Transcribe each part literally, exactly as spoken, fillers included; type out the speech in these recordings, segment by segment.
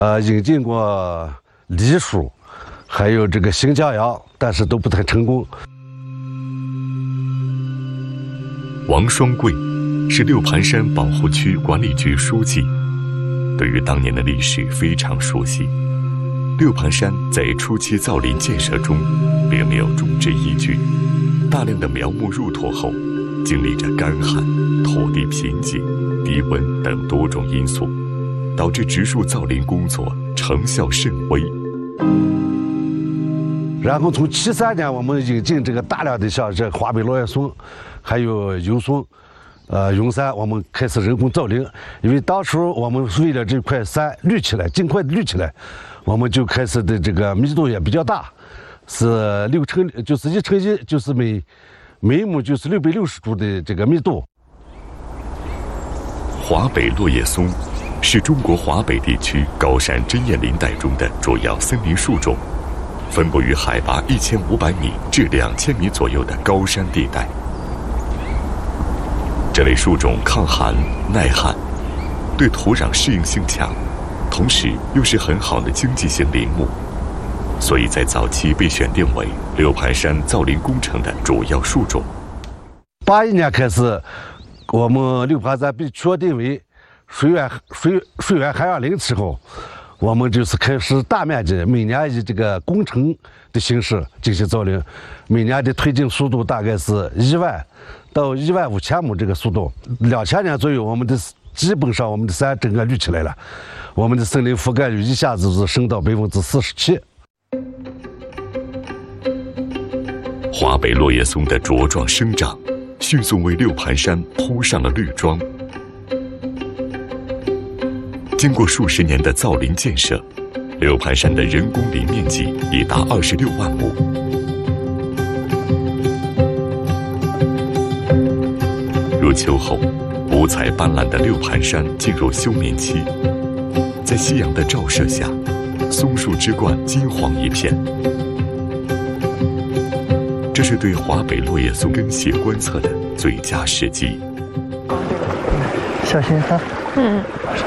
呃，引进过梨树，还有这个新疆杨，但是都不太成功。 王双贵是六盘山保护区管理局书记，对于当年的历史非常熟悉。六盘山在初期造林建设中并没有种植依据，大量的苗木入土后，经历着干旱、土地贫瘠、低温等多种因素，导致植树造林工作成效甚微。 然后从七三年，我们引进这个大量的像这华北落叶松，还有油松，呃，云杉，我们开始人工造林。因为当时我们为了这块山绿起来，尽快绿起来，我们就开始的这个密度也比较大，是六乘，就是一乘一，就是每每亩就是六百六十株的这个密度。 华北落叶松是中国华北地区高山针叶林带中的主要森林树种。分布于海拔一千五百米至两千米左右的高山地带。这类树种抗寒耐旱，对土壤适应性强，同时又是很好的经济性林木，所以在早期被选定为六盘山造林工程的主要树种。 八一年开始，我们六盘山被确定为水源水水源涵养林之后，我们就是开始大面积，每年以这个工程的形式进行造林，每年的推进速度大概是一万到一万五千亩这个速度。两千年左右，我们的基本上我们的山整个绿起来了，我们的森林覆盖率一下子是升到百分之四十七。 华北落叶松的茁壮生长，迅速为六盘山铺上了绿桩。经过数十年的造林建设，六盘山的人工林面积已达二十六万亩。入秋后，五彩斑斓的六盘山进入休眠期，在夕阳的照射下，松树枝冠金黄一片。这是对华北落叶松根系观测的最佳时机。 小心哈。嗯。是。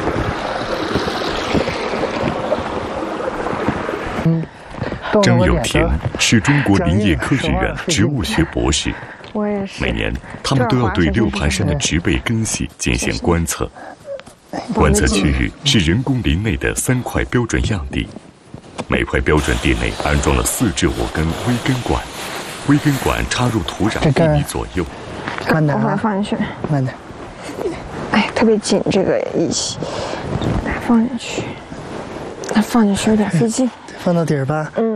嗯， 张友田是中国林业科学院植物学博士。 我也是。 每年，他们都要对六盘山的植被根系进行观测。观测区域是人工林内的三块标准样地，每块标准地内安装了四至五根微根管，微根管插入土壤一米左右。 慢点，我把它放进去。 慢点。 哎，特别紧，这个仪器，把它放进去。它放进去有点费劲。 放到底儿吧。 嗯。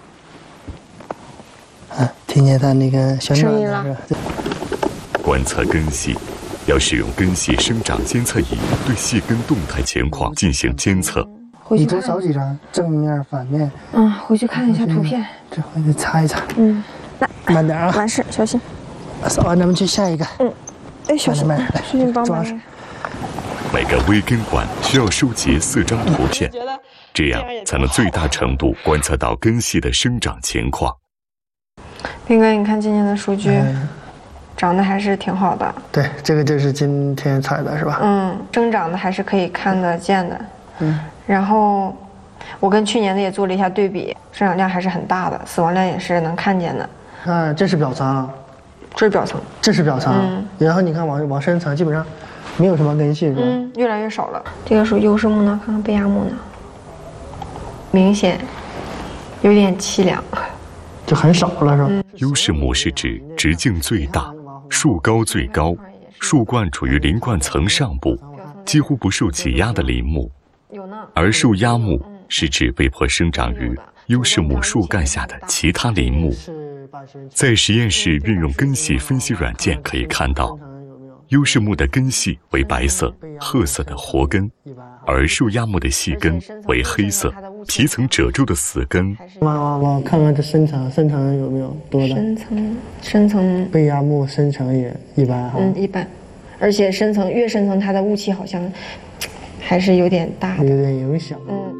啊，听见它那个小声音了。 观测根系，要使用根系生长监测仪对细根动态情况进行监测。 你多找几张，正面、反面。 嗯，回去看一下图片。 这回得擦一擦。 嗯，来， 慢点啊。 完事，小心。 扫完，咱们去下一个。 嗯。哎，小心，小心帮忙。 每个微根管需要收集四张图片，这样才能最大程度观测到根系的生长情况。 斌哥，你看今年的数据，嗯、长得还是挺好的。 对，这个就是今天采的是吧？ 嗯，生长的还是可以看得见的。 嗯。 然后我跟去年的也做了一下对比，生长量还是很大的，死亡量也是能看见的。 啊，这是表层。 这是表层。 这是表层。嗯。然后你看往往深层，基本上。没有什么根系是吧？ 嗯，越来越少了。这个属优势木呢，看看贝亚木呢，明显有点凄凉， 就很少了是吧？嗯、 优势木是指直径最大、树高最高、树冠处于林冠层上部，几乎不受挤压的林木。而受压木是指被迫生长于优势木树干下的其他林木。在实验室运用根系分析软件可以看到。优势木的根系为白色、褐色的活根，而受压木的细根为黑色、皮层褶皱的死根。 我我我看看这深层，深层有没有多的？ 深层，深层。 贝亚木深层也一般哈。 嗯，一般，而且深层越深层，它的雾气好像还是有点大的， 有点影响。 嗯。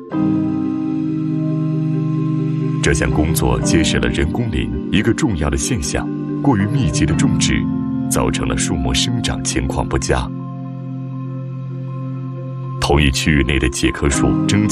这项工作揭示了人工林一个重要的现象：过于密集的种植。造成了树木生长情况不佳。 同一区域内的介棵树征